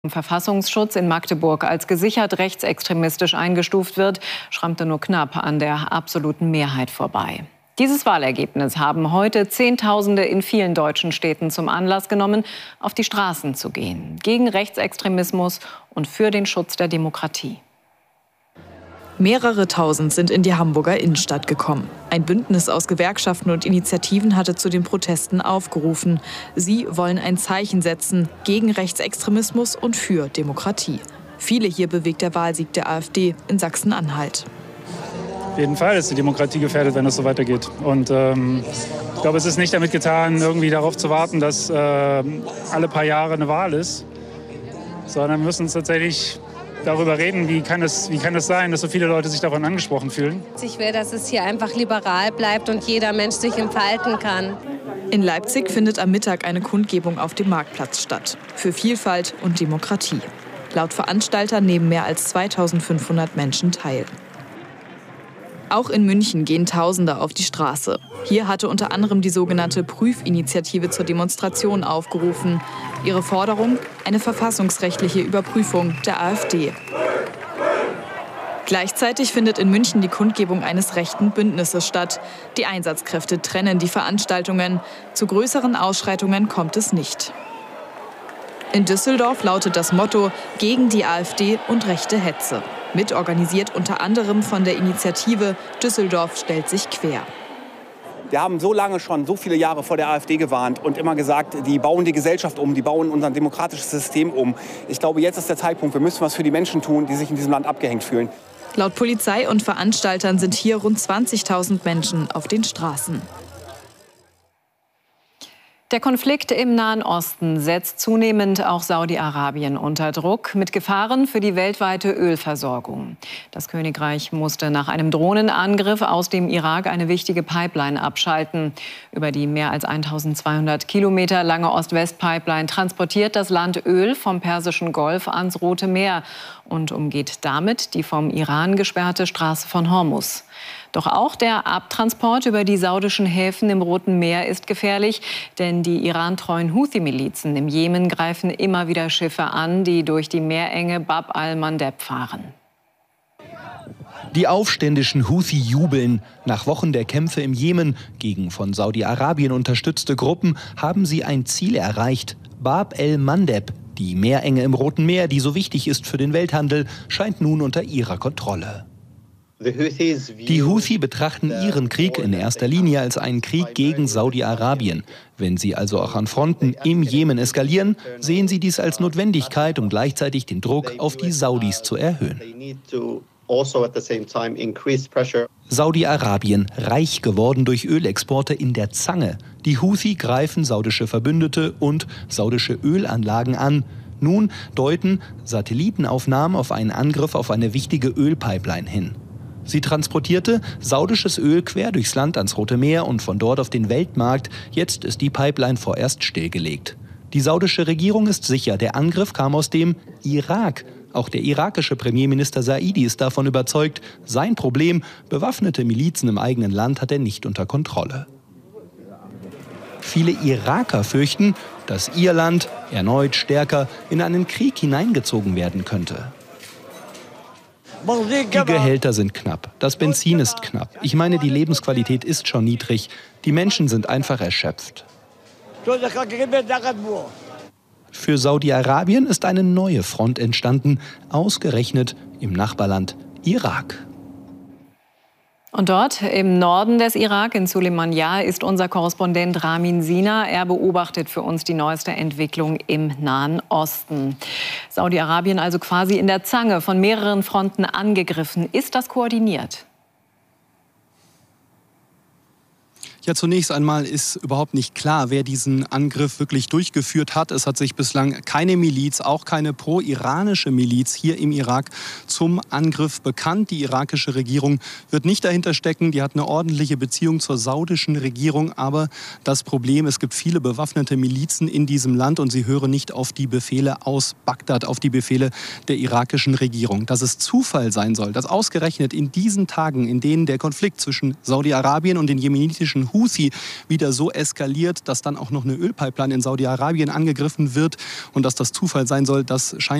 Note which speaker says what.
Speaker 1: Verfassungsschutz in Magdeburg als gesichert rechtsextremistisch eingestuft wird, schrammte nur knapp an der absoluten Mehrheit vorbei. Dieses Wahlergebnis haben heute Zehntausende in vielen deutschen Städten zum Anlass genommen, auf die Straßen zu gehen, gegen Rechtsextremismus und für den Schutz der Demokratie.
Speaker 2: Mehrere Tausend sind in die Hamburger Innenstadt gekommen. Ein Bündnis aus Gewerkschaften und Initiativen hatte zu den Protesten aufgerufen. Sie wollen ein Zeichen setzen gegen Rechtsextremismus und für Demokratie. Viele hier bewegt der Wahlsieg der AfD in Sachsen-Anhalt.
Speaker 3: Auf jeden Fall ist die Demokratie gefährdet, wenn das so weitergeht. Und ich glaube, es ist nicht damit getan, irgendwie darauf zu warten, dass alle paar Jahre eine Wahl ist, sondern wir müssen uns tatsächlich darüber reden, wie kann es sein, dass so viele Leute sich davon angesprochen fühlen.
Speaker 4: Ich will, dass es hier einfach liberal bleibt und jeder Mensch sich entfalten kann.
Speaker 2: In Leipzig findet am Mittag eine Kundgebung auf dem Marktplatz statt. Für Vielfalt und Demokratie. Laut Veranstalter nehmen mehr als 2500 Menschen teil. Auch in München gehen Tausende auf die Straße. Hier hatte unter anderem die sogenannte Prüfinitiative zur Demonstration aufgerufen. Ihre Forderung: eine verfassungsrechtliche Überprüfung der AfD. Gleichzeitig findet in München die Kundgebung eines rechten Bündnisses statt. Die Einsatzkräfte trennen die Veranstaltungen. Zu größeren Ausschreitungen kommt es nicht. In Düsseldorf lautet das Motto: gegen die AfD und rechte Hetze. Mitorganisiert unter anderem von der Initiative Düsseldorf stellt sich quer.
Speaker 5: Wir haben so lange schon, so viele Jahre vor der AfD gewarnt und immer gesagt, die bauen die Gesellschaft um, die bauen unser demokratisches System um. Ich glaube, jetzt ist der Zeitpunkt, wir müssen was für die Menschen tun, die sich in diesem Land abgehängt fühlen.
Speaker 2: Laut Polizei und Veranstaltern sind hier rund 20.000 Menschen auf den Straßen.
Speaker 1: Der Konflikt im Nahen Osten setzt zunehmend auch Saudi-Arabien unter Druck mit Gefahren für die weltweite Ölversorgung. Das Königreich musste nach einem Drohnenangriff aus dem Irak eine wichtige Pipeline abschalten. Über die mehr als 1200 Kilometer lange Ost-West-Pipeline transportiert das Land Öl vom Persischen Golf ans Rote Meer und umgeht damit die vom Iran gesperrte Straße von Hormuz. Doch auch der Abtransport über die saudischen Häfen im Roten Meer ist gefährlich, denn die irantreuen Houthi-Milizen im Jemen greifen immer wieder Schiffe an, die durch die Meerenge Bab al-Mandeb fahren.
Speaker 6: Die aufständischen Houthi jubeln. Nach Wochen der Kämpfe im Jemen gegen von Saudi-Arabien unterstützte Gruppen haben sie ein Ziel erreicht: Bab el-Mandeb. Die Meerenge im Roten Meer, die so wichtig ist für den Welthandel, scheint nun unter ihrer Kontrolle. Die Houthi betrachten ihren Krieg in erster Linie als einen Krieg gegen Saudi-Arabien. Wenn sie also auch an Fronten im Jemen eskalieren, sehen sie dies als Notwendigkeit, um gleichzeitig den Druck auf die Saudis zu erhöhen. Saudi-Arabien, reich geworden durch Ölexporte, in der Zange. Die Houthi greifen saudische Verbündete und saudische Ölanlagen an. Nun deuten Satellitenaufnahmen auf einen Angriff auf eine wichtige Ölpipeline hin. Sie transportierte saudisches Öl quer durchs Land ans Rote Meer und von dort auf den Weltmarkt. Jetzt ist die Pipeline vorerst stillgelegt. Die saudische Regierung ist sicher, der Angriff kam aus dem Irak. Auch der irakische Premierminister Saidi ist davon überzeugt, sein Problem, bewaffnete Milizen im eigenen Land, hat er nicht unter Kontrolle. Viele Iraker fürchten, dass ihr Land erneut stärker in einen Krieg hineingezogen werden könnte. Die Gehälter sind knapp, das Benzin ist knapp. Ich meine, die Lebensqualität ist schon niedrig. Die Menschen sind einfach erschöpft. Für Saudi-Arabien ist eine neue Front entstanden, ausgerechnet im Nachbarland Irak.
Speaker 1: Und dort im Norden des Irak, in Sulaymaniyah, ist unser Korrespondent Ramin Sina. Er beobachtet für uns die neueste Entwicklung im Nahen Osten. Saudi-Arabien also quasi in der Zange, von mehreren Fronten angegriffen. Ist das koordiniert?
Speaker 7: Ja, zunächst einmal ist überhaupt nicht klar, wer diesen Angriff wirklich durchgeführt hat. Es hat sich bislang keine Miliz, auch keine pro-iranische Miliz hier im Irak zum Angriff bekannt. Die irakische Regierung wird nicht dahinter stecken. Die hat eine ordentliche Beziehung zur saudischen Regierung. Aber das Problem, es gibt viele bewaffnete Milizen in diesem Land und sie hören nicht auf die Befehle aus Bagdad, auf die Befehle der irakischen Regierung. Dass es Zufall sein soll, dass ausgerechnet in diesen Tagen, in denen der Konflikt zwischen Saudi-Arabien und den jemenitischen Houthi wieder so eskaliert, dass dann auch noch eine Ölpipeline in Saudi-Arabien angegriffen wird und dass das Zufall sein soll, das scheint